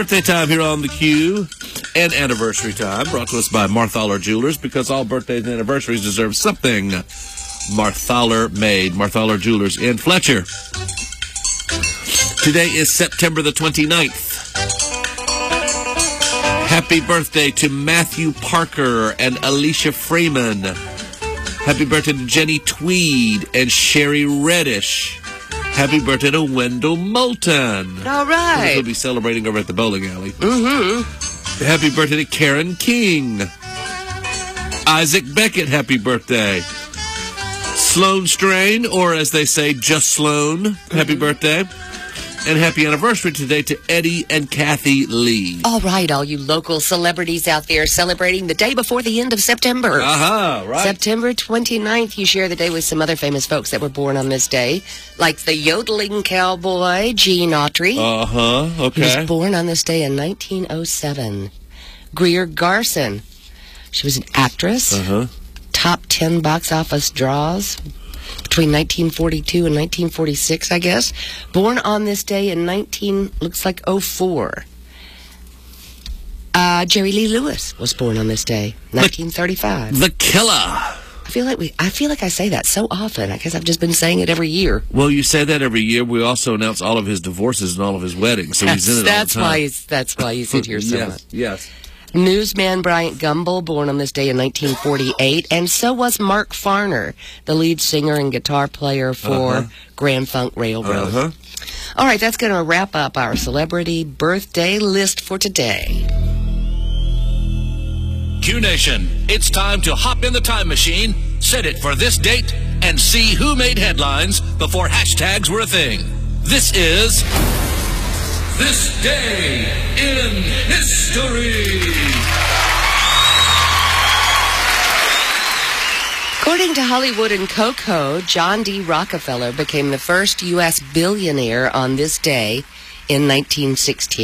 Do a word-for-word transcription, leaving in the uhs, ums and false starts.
Birthday time here on the Q, and anniversary time, brought to us by Marthaler Jewelers, because all birthdays and anniversaries deserve something Marthaler made. Marthaler Jewelers in Fletcher. Today is September the twenty-ninth. Happy birthday to Matthew Parker and Alicia Freeman. Happy birthday to Jenny Tweed and Sherry Reddish. Happy birthday to Wendell Moulton. All right. We'll be celebrating over at the bowling alley. Mm-hmm. Happy birthday to Karen King. Isaac Beckett, happy birthday. Sloan Strain, or as they say, just Sloan, happy mm-hmm. birthday. And happy anniversary today to Eddie and Kathy Lee. All right, all you local celebrities out there celebrating the day before the end of September. Uh-huh, right. September twenty-ninth, you share the day with some other famous folks that were born on this day, like the yodeling cowboy Gene Autry. Uh-huh, okay. He was born on this day in nineteen oh seven. Greer Garson. She was an actress. Uh-huh. Top ten box office draws between nineteen forty-two and nineteen forty-six, I guess. Born on this day in nineteen, looks like oh four. Uh, Jerry Lee Lewis was born on this day, nineteen thirty-five. The Killer. I feel like we. I feel like I say that so often. I guess I've just been saying it every year. Well, you say that every year. We also announce all of his divorces and all of his weddings, so that's, he's in it that's all the time. Why he's, that's why he's in here so yes, much. Yes. Newsman Bryant Gumbel, born on this day in nineteen forty-eight, and so was Mark Farner, the lead singer and guitar player for uh-huh. Grand Funk Railroad. Uh-huh. All right, that's going to wrap up our celebrity birthday list for today. Q Nation, it's time to hop in the time machine, set it for this date, and see who made headlines before hashtags were a thing. This is This Day in History. According to Hollywood and Coco, John D. Rockefeller became the first U S billionaire on this day in nineteen sixteen.